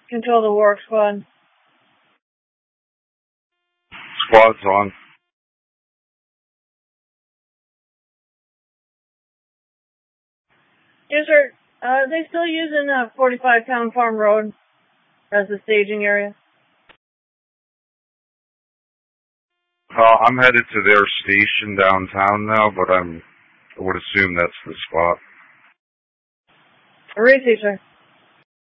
Control the work squad. Squad's on. Yes, sir. Are they still using 45 Town Farm Road as the staging area? I'm headed to their station downtown now, but I would assume that's the spot. Receive, sir.